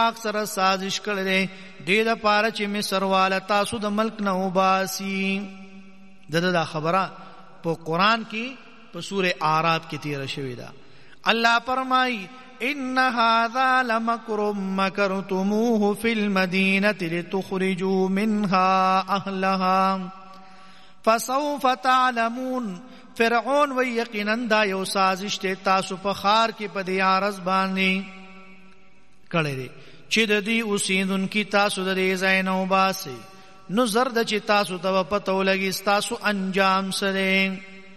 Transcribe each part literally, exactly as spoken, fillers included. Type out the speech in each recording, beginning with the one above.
اکثر سازش کړي دې د پاره چې مصر والا تاسو د ملک نه وباسي. دغه دا خبره په قران کې په سوره اعراف کې تیر شوې ده. الله فرمایي ان هذا لمکر مکرتموه فی المدینه لتخرجوا منها اهلها فسوف تعلمون. فرعون و یقینا دا یو سازش ته تاسو په خار کې په دې عارض باندې کړی دی چې د دې اوسیدونکو تاسو د دې ځای نه وباسي. نو زرد چې تاسو ته پته ولګي تاسو انجام سره.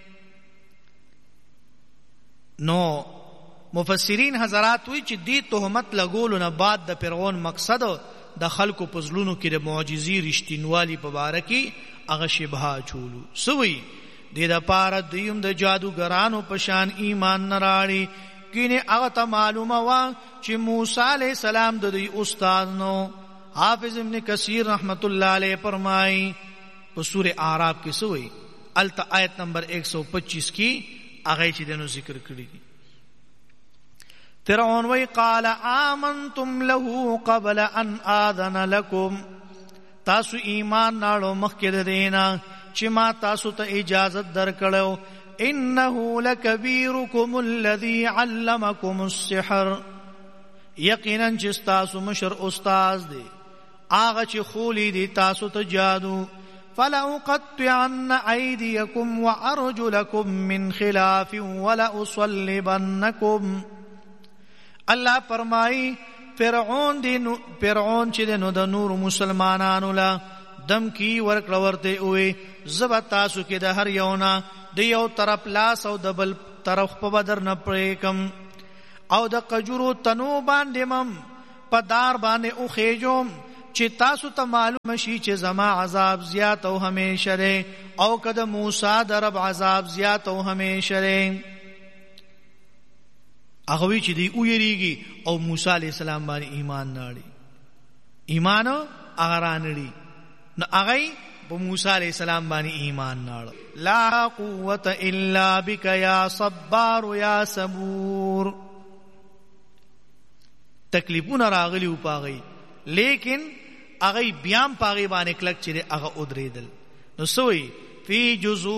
نو مفسرین حضرات وی چې دې تهمت لګولو نه بعد د فرعون مقصد د خلکو په زلونو کې د معجزې رښتینوالي په باره کې هغه شبهه چولو. سوی دې د پاره دویم د جادوګرانو په شان ایمان نه راړي کینه هغه ته معلومه وا چې موسی علیہ السلام د دې استاد نو. حافظ ابن کثیر رحمت الله علیه فرمایي په سوره اعراف کې سوی الت آیت نمبر ایک سو پچیس کې هغه چې دنو ذکر کړی دي. فرعون وی قال آمنتم له قبل ان آذن لكم. تاسو ایمان ناړو مخکې د دینا چې ما تاسو ته اجازه درکړو. انه لکبیرکم الذی علمکم السحر. یقینا چې تاسو مشر استاد دی هغه چې خولی دی تاسو ته جادو. فلأقطعن أيديكم وأرجلكم من خلاف ولأصلبنكم. الله فرمای فرعون دی نو فرعون چې نو د نور مسلمانانو لا دم کی ورکړه ورته وي زب تاسو کې د هر یونا د یو طرف لاس او د بل طرف په بدر نه پریکم او د قجرو تنو باندې مم په دار باندې او خېجوم چې تاسو ته معلوم شي چې زما عذاب زیات او همیشه دی او کده موسی درب عذاب زیات او همیشه دی. هغه وی چې دی او یریږي او موسی علیہ السلام باندې ایمان ناړي ایمان هغه رانړي نو هغه په موسی علیہ السلام باندې ایمان ناړ. لا قوت الا بک یا صبار یا صبور. تکلیفونه راغلی او پاغي لیکن هغه بیان پاغي باندې کلک چې هغه ودریدل. نو سوی فی جزو